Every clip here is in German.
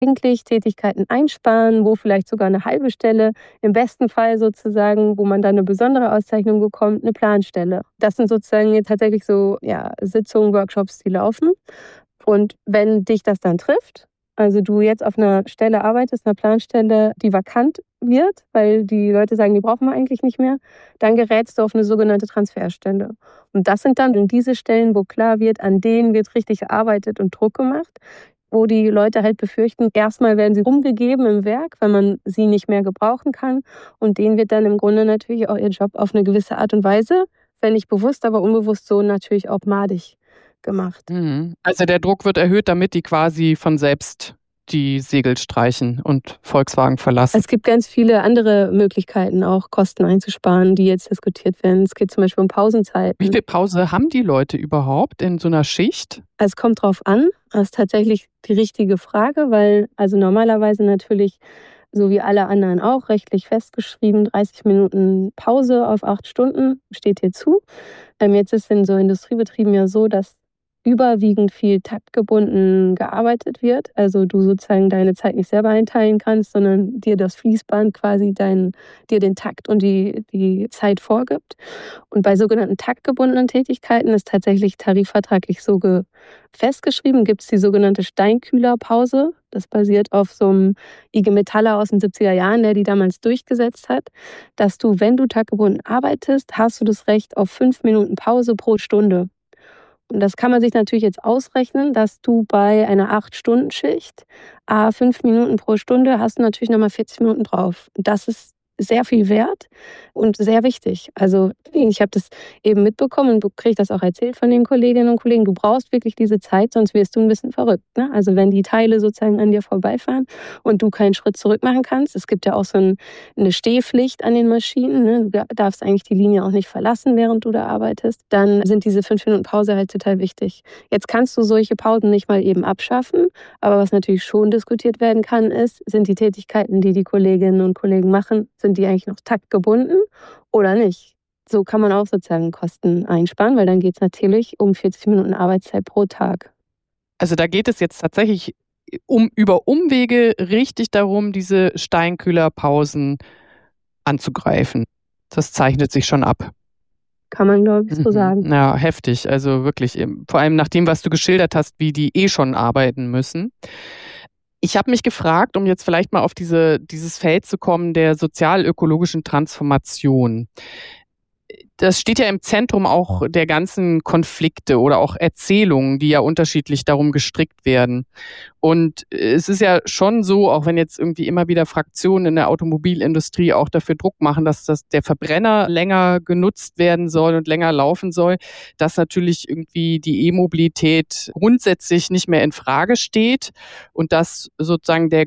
eigentlich Tätigkeiten einsparen, wo vielleicht sogar eine halbe Stelle, im besten Fall sozusagen, wo man dann eine besondere Auszeichnung bekommt, eine Planstelle. Das sind sozusagen jetzt tatsächlich so, ja, Sitzungen, Workshops, die laufen. Und wenn dich das dann trifft, also du jetzt auf einer Stelle arbeitest, einer Planstelle, die vakant wird, weil die Leute sagen, die brauchen wir eigentlich nicht mehr, dann gerätst du auf eine sogenannte Transferstelle. Und das sind dann diese Stellen, wo klar wird, an denen wird richtig gearbeitet und Druck gemacht, wo die Leute halt befürchten, erstmal werden sie rumgegeben im Werk, weil man sie nicht mehr gebrauchen kann. Und denen wird dann im Grunde natürlich auch ihr Job auf eine gewisse Art und Weise, wenn nicht bewusst, aber unbewusst so natürlich auch madig gemacht. Also der Druck wird erhöht, damit die quasi von selbst die Segel streichen und Volkswagen verlassen. Es gibt ganz viele andere Möglichkeiten, auch Kosten einzusparen, die jetzt diskutiert werden. Es geht zum Beispiel um Pausenzeiten. Wie viel Pause haben die Leute überhaupt in so einer Schicht? Es kommt drauf an. Das ist tatsächlich die richtige Frage, weil also normalerweise natürlich, so wie alle anderen auch, rechtlich festgeschrieben, 30 Minuten Pause auf 8 Stunden steht dir zu. Jetzt ist in so Industriebetrieben ja so, dass überwiegend viel taktgebunden gearbeitet wird. Also du sozusagen deine Zeit nicht selber einteilen kannst, sondern dir das Fließband quasi dir den Takt und die Zeit vorgibt. Und bei sogenannten taktgebundenen Tätigkeiten ist tatsächlich tarifvertraglich so festgeschrieben, gibt es die sogenannte Steinkühlerpause. Das basiert auf so einem IG Metaller aus den 70er Jahren, der die damals durchgesetzt hat, dass du, wenn du taktgebunden arbeitest, hast du das Recht auf 5 Minuten Pause pro Stunde. Und das kann man sich natürlich jetzt ausrechnen, dass du bei einer 8-Stunden-Schicht 5 Minuten pro Stunde hast du natürlich nochmal 40 Minuten drauf. Und das ist sehr viel wert und sehr wichtig. Also ich habe das eben mitbekommen und kriege das auch erzählt von den Kolleginnen und Kollegen. Du brauchst wirklich diese Zeit, sonst wirst du ein bisschen verrückt. Ne? Also wenn die Teile sozusagen an dir vorbeifahren und du keinen Schritt zurück machen kannst. Es gibt ja auch so eine Stehpflicht an den Maschinen. Ne? Du darfst eigentlich die Linie auch nicht verlassen, während du da arbeitest. Dann sind diese 5 Minuten Pause halt total wichtig. Jetzt kannst du solche Pausen nicht mal eben abschaffen. Aber was natürlich schon diskutiert werden kann, sind die Tätigkeiten, die die Kolleginnen und Kollegen machen, sind die eigentlich noch taktgebunden oder nicht? So kann man auch sozusagen Kosten einsparen, weil dann geht es natürlich um 40 Minuten Arbeitszeit pro Tag. Also da geht es jetzt tatsächlich über Umwege richtig darum, diese Steinkühlerpausen anzugreifen. Das zeichnet sich schon ab. Kann man, glaube ich, so sagen. Ja, heftig. Also wirklich, vor allem nach dem, was du geschildert hast, wie die schon arbeiten müssen. Ich habe mich gefragt, um jetzt vielleicht mal auf dieses Feld zu kommen, der sozial-ökologischen Transformation. Das steht ja im Zentrum auch der ganzen Konflikte oder auch Erzählungen, die ja unterschiedlich darum gestrickt werden. Und es ist ja schon so, auch wenn jetzt irgendwie immer wieder Fraktionen in der Automobilindustrie auch dafür Druck machen, dass der Verbrenner länger genutzt werden soll und länger laufen soll, dass natürlich irgendwie die E-Mobilität grundsätzlich nicht mehr in Frage steht und dass sozusagen die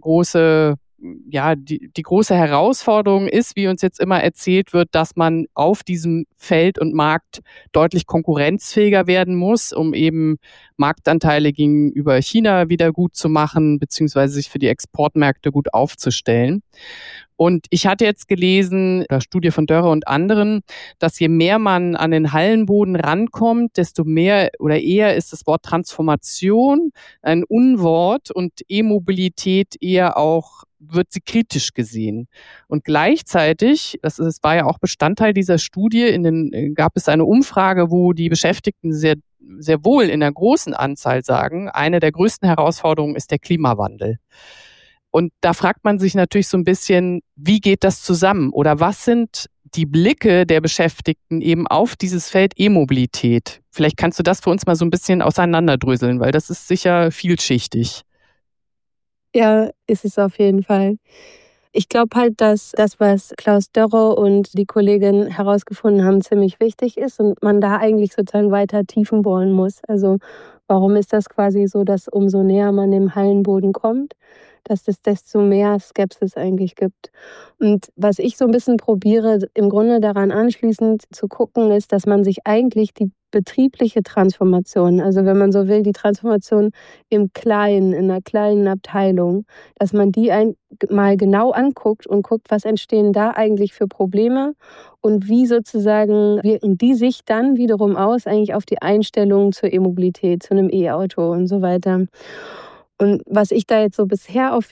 große Herausforderung ist, wie uns jetzt immer erzählt wird, dass man auf diesem Feld und Markt deutlich konkurrenzfähiger werden muss, um eben Marktanteile gegenüber China wieder gut zu machen, beziehungsweise sich für die Exportmärkte gut aufzustellen. Und ich hatte jetzt gelesen, der Studie von Dörre und anderen, dass je mehr man an den Hallenboden rankommt, desto mehr oder eher ist das Wort Transformation ein Unwort und E-Mobilität eher auch wird sie kritisch gesehen. Und gleichzeitig, war ja auch Bestandteil dieser Studie, gab es eine Umfrage, wo die Beschäftigten sehr, sehr wohl in einer großen Anzahl sagen, eine der größten Herausforderungen ist der Klimawandel. Und da fragt man sich natürlich so ein bisschen, wie geht das zusammen? Oder was sind die Blicke der Beschäftigten eben auf dieses Feld E-Mobilität? Vielleicht kannst du das für uns mal so ein bisschen auseinanderdröseln, weil das ist sicher vielschichtig. Ja, ist es auf jeden Fall. Ich glaube halt, dass das, was Klaus Dörre und die Kollegin herausgefunden haben, ziemlich wichtig ist und man da eigentlich sozusagen weiter Tiefen bohren muss. Also warum ist das quasi so, dass umso näher man dem Hallenboden kommt, dass es desto mehr Skepsis eigentlich gibt. Und was ich so ein bisschen probiere, im Grunde daran anschließend zu gucken, ist, dass man sich eigentlich die betriebliche Transformation, also wenn man so will, die Transformation im Kleinen, in einer kleinen Abteilung, dass man die mal genau anguckt und guckt, was entstehen da eigentlich für Probleme und wie sozusagen wirken die sich dann wiederum aus eigentlich auf die Einstellung zur E-Mobilität, zu einem E-Auto und so weiter. Und was ich da jetzt so bisher auf